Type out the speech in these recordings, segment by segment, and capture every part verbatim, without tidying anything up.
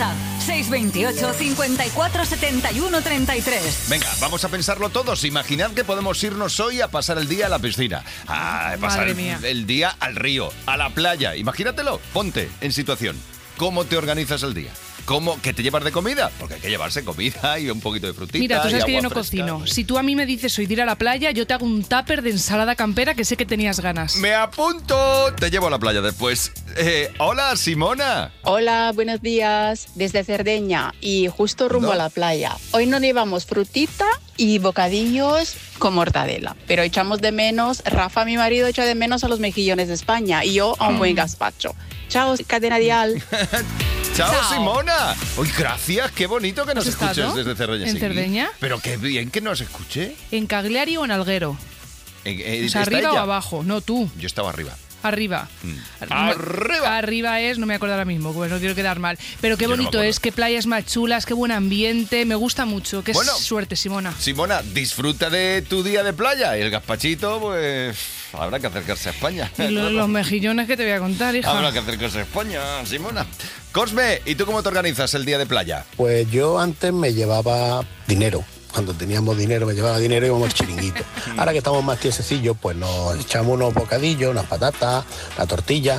WhatsApp seis dos ocho, cinco cuatro, siete uno, tres tres. Venga, vamos a pensarlo todos. Imaginad que podemos irnos hoy a pasar el día a la piscina, a pasar el, el día al río, a la playa. Imagínatelo, ponte en situación. ¿Cómo te organizas el día? ¿Cómo? ¿Qué te llevas de comida? Porque hay que llevarse comida y un poquito de frutita. Mira, tú sabes que yo no fresca. cocino. Si tú a mí me dices hoy de ir a la playa, yo te hago un tupper de ensalada campera que sé que tenías ganas. ¡Me apunto! Te llevo a la playa después. Eh, hola, Simona. Hola, buenos días. Desde Cerdeña y justo rumbo ¿No? a la playa. Hoy nos llevamos frutita y bocadillos con mortadela. Pero echamos de menos, Rafa, mi marido, echa de menos a los mejillones de España y yo a un buen gazpacho. Chao, cadena dial. Chao, Chao. Simona. Uy, gracias, qué bonito que nos ¿Has escuches estado desde Cerdeña. en Sí. Cerdeña? Pero qué bien que nos escuche. ¿En Cagliari o en Alguero? Eh, eh, O sea, ¿está ¿arriba ella? o abajo? No, tú. Yo estaba arriba. Arriba. Mm. No- ¡Arriba! Arriba es, no me acuerdo ahora mismo, pues no quiero quedar mal. Pero qué Yo no me bonito acuerdo. es, qué playas más chulas, qué buen ambiente, me gusta mucho. Qué Bueno. suerte, Simona. Simona, disfruta de tu día de playa. Y el gazpachito, pues habrá que acercarse a España. Y lo- los mejillones que te voy a contar, hija. Habrá que acercarse a España, Simona. Cosme, ¿y tú cómo te organizas el día de playa? Pues yo antes me llevaba dinero. Cuando teníamos dinero, me llevaba dinero y íbamos al chiringuito. Ahora que estamos más tiesecillos, pues nos echamos unos bocadillos, unas patatas, la tortilla,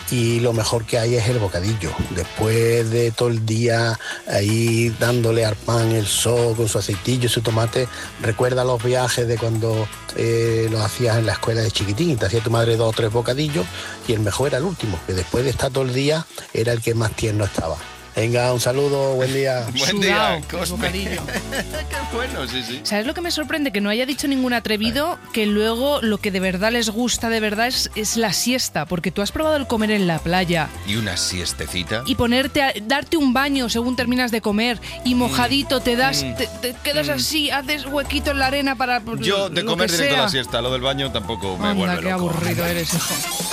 y lo mejor que hay es el bocadillo. Después de todo el día ahí dándole al pan el sol con su aceitillo y su tomate, recuerda los viajes de cuando eh, los hacías en la escuela de chiquitín. Te hacía tu madre dos o tres bocadillos y el mejor era el último, que después de estar todo el día era el que más tierno estaba. Venga, un saludo, buen día. Buen Sudao, día, el Cosme. bocadillo. Qué bueno, sí, sí. ¿Sabes lo que me sorprende? Que no haya dicho ningún atrevido que luego lo que de verdad les gusta de verdad es, es la siesta. Porque tú has probado el comer en la playa ¿Y una siestecita? y ponerte a, darte un baño según terminas de comer y mojadito te das, Mm. te, te quedas así, haces huequito en la arena para pues, Yo de lo comer que directo a sea. la siesta, lo del baño tampoco me Anda, vuelve qué loco. aburrido eres, hijo.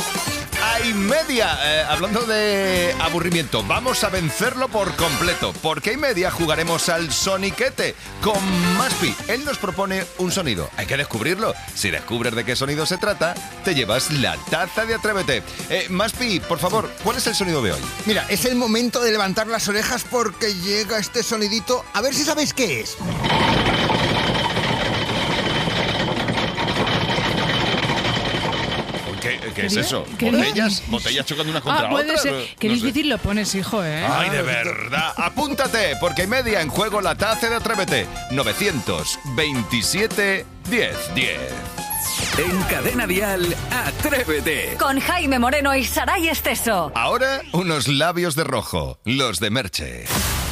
Hay media, eh, hablando de aburrimiento, vamos a vencerlo por completo, porque hay media jugaremos al soniquete con Maspi. Él nos propone un sonido, hay que descubrirlo. Si descubres de qué sonido se trata, te llevas la taza de Atrévete. Eh, Maspi, por favor, ¿cuál es el sonido de hoy? Mira, es el momento de levantar las orejas porque llega este sonidito. A ver si sabéis qué es. ¿Qué, qué es ¿Qué eso? qué ¿Botellas? ¿Botellas chocando una contra Ah, puede otra? ser. No- Qué no sé. difícil lo pones, hijo, ¿eh? Ay, de verdad. Apúntate, porque hay media en juego la taza de Atrévete. novecientos veintisiete diez diez. En Cadena Dial, Atrévete. Con Jaime Moreno y Saray Esteso. Ahora, unos labios de rojo, los de Merche.